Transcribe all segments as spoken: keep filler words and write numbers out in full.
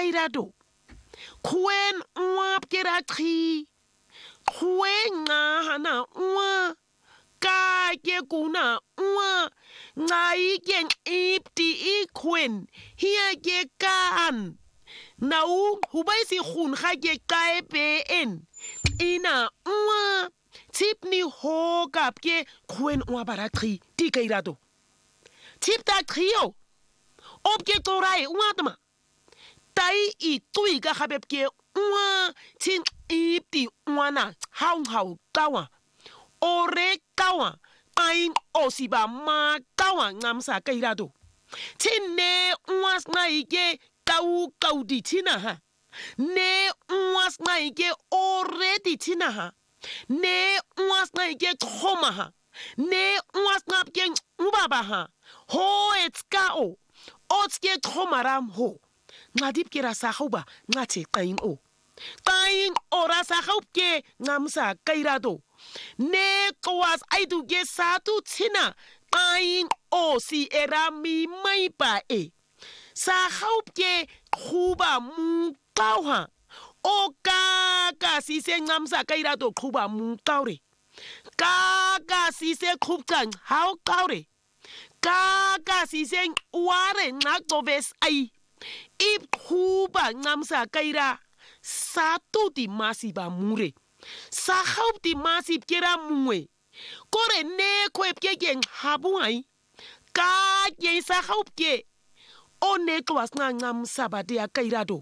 kairado khwen uap kerakhi khwen nga hana ua ka ke kuna ua ngai ke ipti ikhwen hia ke kan nau hubai si khun kha ke kai pe en ina ua tipni ho kap ke khwen ua barakhi ti kairado tip ta trio ob ke torai ua tama tai i tui ga habeb ke ua tin ipti ua na hau hau kawa ore kawa ain osiba ma kawa ngamsa kairado tin ne ua ngai ke kau kau di tina ha ne ua ngai ke ore di tina ha ne ua ngai ke khoma ha ne ua ngap ke ubaba ha ho etskao otske khomaram ho ngadip ke rasa khoba ngate kain o kain ora sa khopke ngamsa kairado ne kwas aidu ge satu tina kain o si era mi mai pa e sa khopke khuba mu tauha o ka ka si se ngamsa kairado khuba mu taure ka ka si se khupkan hau kaure ka ka si se ware ngaktoves ai ip khuba ngamsa kaira satu di masiba mure sa khaup di masib kera muwe kore ne kwep ke gen habu ai ka ye sa khaup ke o ne kwas nga ngamsa ba dia kairado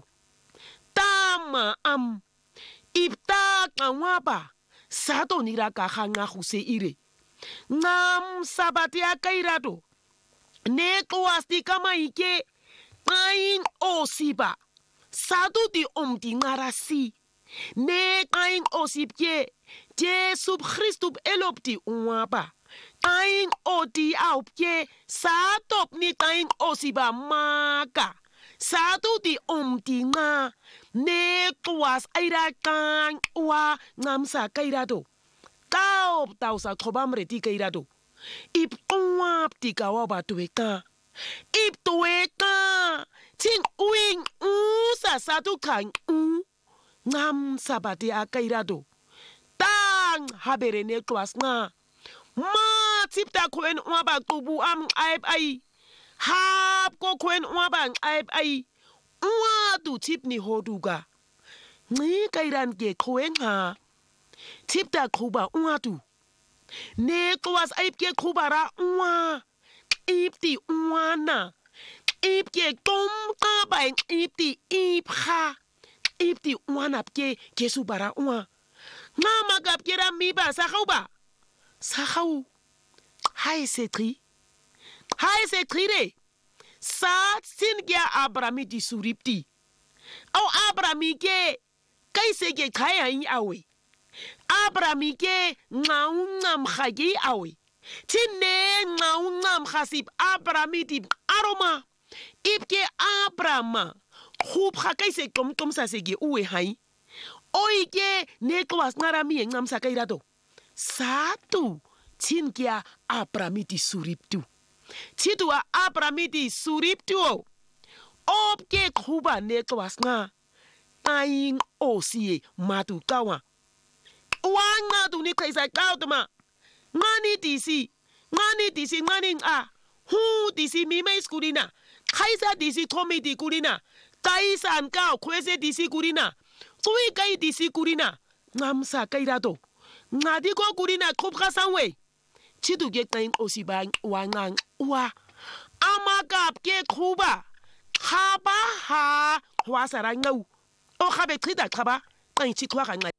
tama am ipta kanwaba sato nira ka khanga khuse ire ngam sabatia kairado ne kwas di kama ike ain osiba sadu di omdi ngarasi ne ain osibke Jesu Christus elopti uaba ain odi aupke satop ni ain osiba maka sadu di omdi nga ne kwas aira kan wa ngamsa kairado tau tau sa khobamre ti kairado ip uap ti kawa tueka ip tueka ting uing u sa satu kan u ngam sabati akairado tang habere ne kwas nga ma tipta kwen uaba tubu am aib ai hab ko kwen uaba aib ai ua tu tip ni hoduga ni kairan ke kwen ha tipta kuba ua tu ne kwas aib ke kubara ua ipti uana ipke tom tabai ipti ipha ipti uana pke kesu bara ua ngama gap kera miba sa khauba sa khau hai setri hai setri re sa sin gya abrami di suripti au abrami ke kai se ke khai ai awe abrami ke ngau ngam khagi awe tine ngau ngam khasib abrami di aroma ipke abrama khub khakai se tom tom sa se ge uwe hai oike ne kwas ngarami ngam sa kairado satu tinkia abrami di suriptu titua abrami di suriptu opke khuba ne kwas nga ain osie matu kawa wanga tu ni kaisa kautma ngani disi ngani disi ngani a hu disi mi mai skulina kaisa disi tomi di kulina kaisa ka kwese disi kulina tui kai disi kulina ngamsa kairado ngadi ko kulina khupka sanwe chidu ge tain osibang wangang wa amaka ke khuba khaba ha wasara ngau o khabe khida khaba tain chi khwa